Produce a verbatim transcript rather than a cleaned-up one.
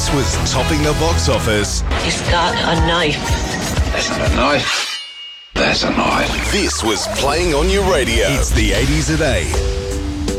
This was topping the box office. He's got a knife. That's not a knife. That's a knife. This was playing on your radio. It's the eighties at eight.